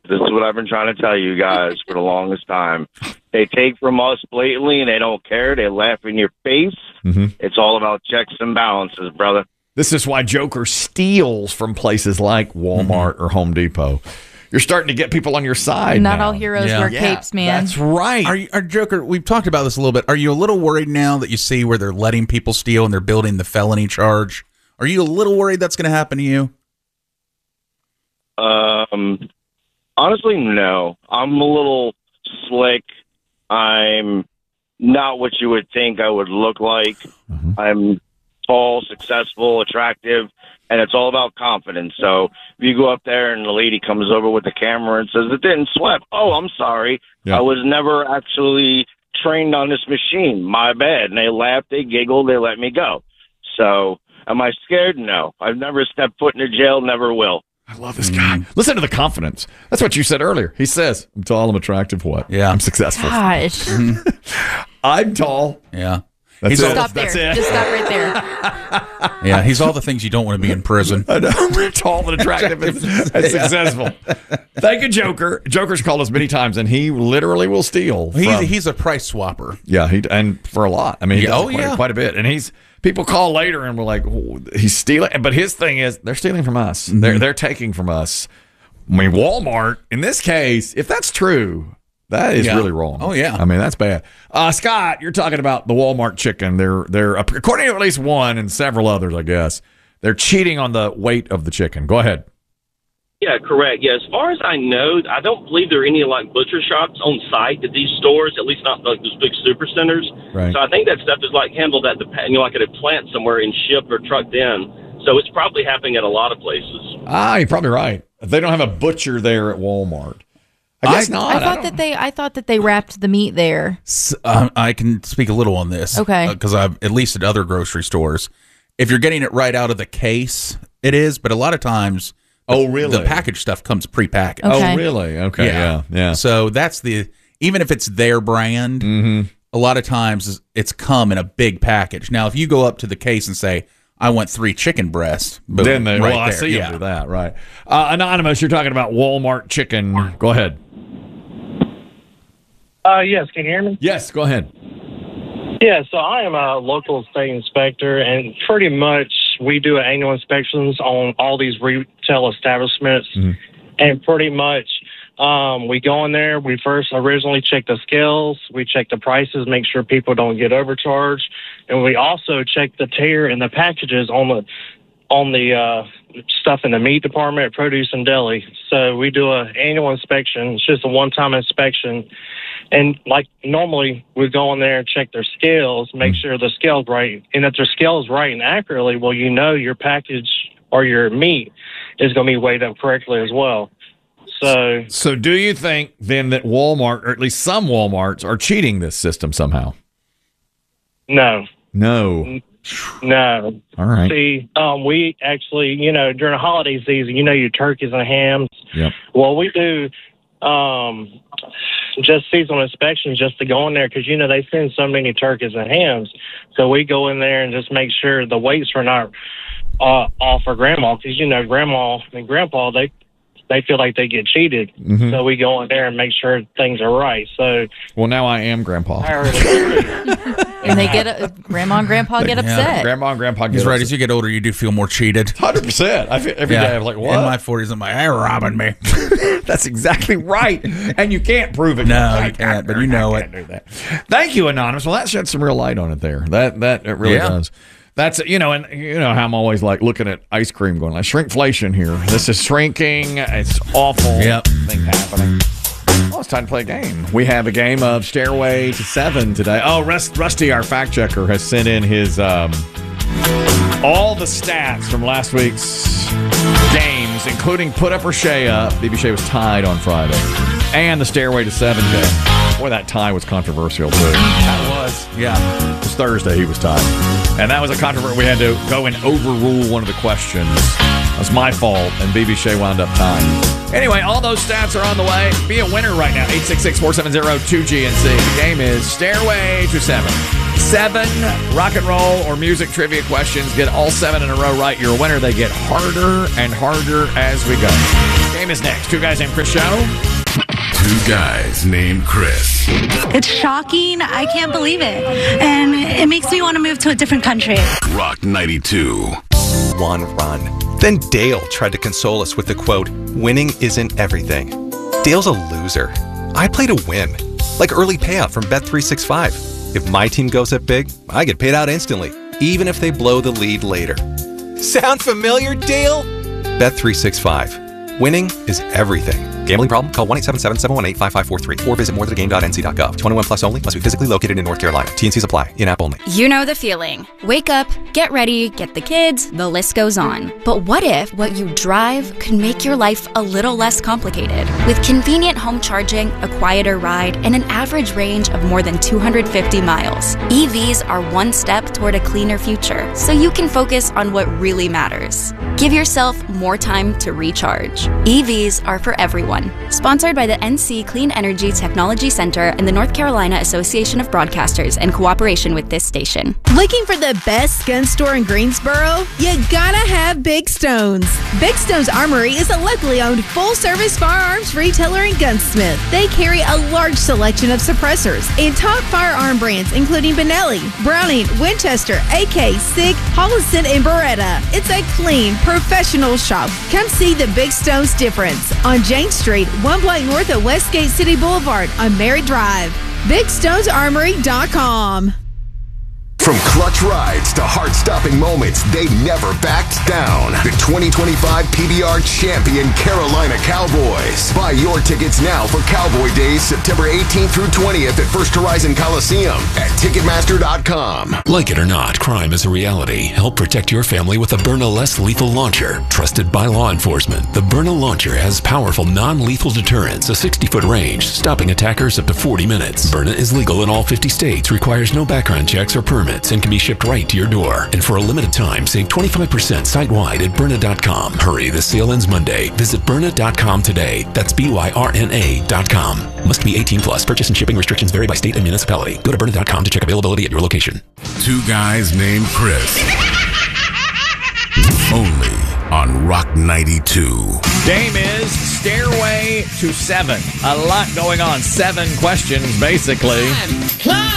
This is what I've been trying to tell you guys for the longest time. They take from us blatantly, and they don't care. They laugh in your face. Mm-hmm. It's all about checks and balances, brother. This is why Joker steals from places like Walmart or Home Depot. You're starting to get people on your side. Not now. all heroes wear capes, man. That's right. Are Joker, we've talked about this a little bit. Are you a little worried now that you see where they're letting people steal and they're building the felony charge? Are you a little worried that's going to happen to you? Honestly, no. I'm a little slick. I'm not what you would think I would look like. Mm-hmm. I'm tall, successful, attractive, and it's all about confidence. So if you go up there and the lady comes over with the camera and says, it didn't sweat. Oh, I'm sorry. Yeah. I was never actually trained on this machine. My bad. And they laugh, they giggle, they let me go. So am I scared? No. I've never stepped foot in a jail, never will. I love this guy. Listen to the confidence. That's what you said earlier. He says, I'm tall, I'm attractive, what? Yeah. I'm successful. Gosh. I'm tall. Yeah. That's it. Stop there. That's it. Just stop right there. Yeah, he's all the things you don't want to be in prison. I know. Tall and attractive and successful. Thank you, Joker. Joker's called us many times, and he literally will steal. He's a price swapper. Yeah, and for a lot. I mean, he does yeah. quite a bit. And people call later and we're like, oh, he's stealing. But his thing is, they're stealing from us. Mm-hmm. They're taking from us. I mean, Walmart, in this case, if that's true, that is really wrong. Oh, yeah. I mean, that's bad. Scott, you're talking about the Walmart chicken. They're according to at least one and several others, I guess, they're cheating on the weight of the chicken. Go ahead. Yeah, correct. Yeah, as far as I know, I don't believe there are any like butcher shops on site at these stores, at least not like those big super centers. Right. So I think that stuff is like handled at like at a plant somewhere and shipped or trucked in. So it's probably happening at a lot of places. You're probably right. They don't have a butcher there at Walmart. I guess not. I thought that they wrapped the meat there. I can speak a little on this. Okay. Because I've, at least at other grocery stores, if you're getting it right out of the case, it is. But a lot of times, really? The packaged stuff comes prepackaged. Okay. Oh, really? Okay. Yeah. So that's even if it's their brand, a lot of times it's come in a big package. Now, if you go up to the case and say, I want 3 chicken breasts, boom, Then they, right I there. see them do that, right. Anonymous, you're talking about Walmart chicken. Go ahead. Yes, can you hear me? Yes, go ahead. Yeah, so I am a local state inspector, and pretty much we do annual inspections on all these retail establishments, and pretty much we go in there, we first originally check the scales, we check the prices, make sure people don't get overcharged, and we also check the tear in the packages on the stuff in the meat department, produce, and deli. So we do an annual inspection. It's just a one-time inspection. And like normally, we go in there and check their scales, make sure the scale's right. And if their scale is right and accurately, well, you know your package or your meat is going to be weighed up correctly as well. So do you think then that Walmart, or at least some Walmarts, are cheating this system somehow? No. All right. See, we actually, during the holiday season, your turkeys and hams. Yep. Well, we do just seasonal inspections just to go in there because, they send so many turkeys and hams. So we go in there and just make sure the weights are not off for grandma because, grandma and grandpa, they feel like they get cheated. So we go in there and make sure things are right. So, well, now I am grandpa. And they grandma and grandpa get upset. Grandma and grandpa get He's right. upset. As you get older, you do feel more cheated. 100%. I feel every day I'm like, what? In my 40s, I'm like, they're robbing me. That's exactly right. And you can't prove it. No, you can't, but you know it. Do that. Thank you, Anonymous. Well, that sheds some real light on it there. That it really does. That's, and how I'm always like looking at ice cream going like shrinkflation here. This is shrinking. It's awful. Yep. Thing happening. Well, it's time to play a game. We have a game of Stairway to 7 today. Oh, Rusty, our fact checker, has sent in his all the stats from last week's games, including Put Up or Shea Up. BB Shea was tied on Friday. And the Stairway to 7 game. Boy, that tie was controversial, too. That was. Yeah. It was Thursday he was tied. And that was a controversy. We had to go and overrule one of the questions. That was my fault, and BB Shea wound up tying. Anyway, all those stats are on the way. Be a winner right now. 866-470-2GNC. The game is Stairway to 7. 7 rock and roll or music trivia questions. Get all 7 in a row right. You're a winner. They get harder and harder as we go. Game is next. Two Guys Named Chris show. Two Guys Named Chris. It's shocking. I can't believe it. And it makes me want to move to a different country. Rock 92. One run. Then Dale tried to console us with the quote, "Winning isn't everything." Dale's a loser. I play to win. Like early payout from Bet365. If my team goes up big, I get paid out instantly, even if they blow the lead later. Sound familiar, Dale? Bet365. Winning is everything. Gambling problem? Call 1-877-718-5543 or visit morethanagame.nc.gov. 21 plus only. Must be physically located in North Carolina. T&Cs apply. In-app only. You know the feeling. Wake up, get ready, get the kids, the list goes on. But what if what you drive could make your life a little less complicated? With convenient home charging, a quieter ride, and an average range of more than 250 miles, EVs are one step toward a cleaner future, so you can focus on what really matters. Give yourself more time to recharge. EVs are for everyone. Sponsored by the NC Clean Energy Technology Center and the North Carolina Association of Broadcasters in cooperation with this station. Looking for the best gun store in Greensboro? You gotta have Big Stones. Big Stones Armory is a locally owned full-service firearms retailer and gunsmith. They carry a large selection of suppressors and top firearm brands including Benelli, Browning, Winchester, AK, SIG, Hollison, and Beretta. It's a clean, professional shop. Come see the Big Stones difference on James Street, 1 block north of Westgate City Boulevard on Merritt Drive. BigStonesArmory.com. From clutch rides to heart-stopping moments, they never backed down. The 2025 PBR champion Carolina Cowboys. Buy your tickets now for Cowboy Days, September 18th through 20th at First Horizon Coliseum at Ticketmaster.com. Like it or not, crime is a reality. Help protect your family with a Byrna Less Lethal Launcher. Trusted by law enforcement, the Byrna Launcher has powerful non-lethal deterrence, a 60-foot range, stopping attackers up to 40 minutes. Byrna is legal in all 50 states, requires no background checks or permits, and can be shipped right to your door. And for a limited time, save 25% site-wide at Byrna.com. Hurry, the sale ends Monday. Visit Byrna.com today. That's BYRNA.com. Must be 18 plus. Purchase and shipping restrictions vary by state and municipality. Go to Byrna.com to check availability at your location. Two Guys Named Chris. Only on Rock 92. Game is Stairway to 7. A lot going on. 7 questions, basically.